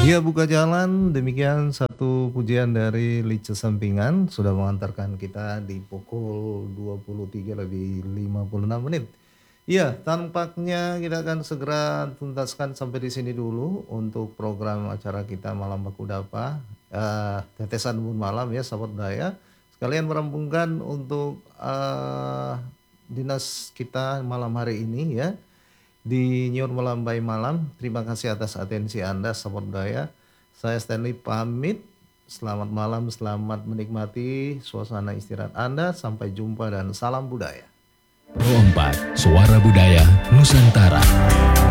Iya buka jalan, demikian satu pujian dari Lice Sampingan sudah mengantarkan kita di pukul 23 lebih 56 menit. Iya, tampaknya kita akan segera tuntaskan sampai di sini dulu untuk program acara kita Malam Baku Dapa, Tetesan Embun Malam ya sahabat budaya. Sekalian merampungkan untuk dinas kita malam hari ini ya di Nyur Melambai Malam. Terima kasih atas atensi Anda, sahabat budaya. Saya Stanley pamit. Selamat malam, selamat menikmati suasana istirahat Anda. Sampai jumpa dan salam budaya. Pro 4, Suara Budaya Nusantara.